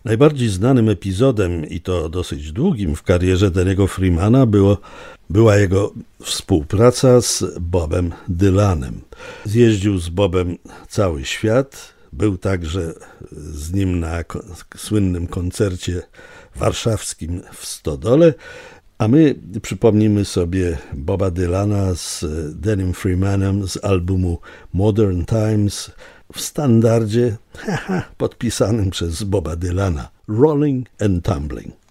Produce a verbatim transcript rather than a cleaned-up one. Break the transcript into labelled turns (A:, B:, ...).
A: Najbardziej znanym epizodem, i to dosyć długim w karierze Denny'ego Freemana, było, była jego współpraca z Bobem Dylanem. Zjeździł z Bobem cały świat, był także z nim na słynnym koncercie warszawskim w Stodole, a my przypomnimy sobie Boba Dylana z Dennym Freemanem z albumu Modern Times w standardzie haha, podpisanym przez Boba Dylana, Rolling and Tumbling.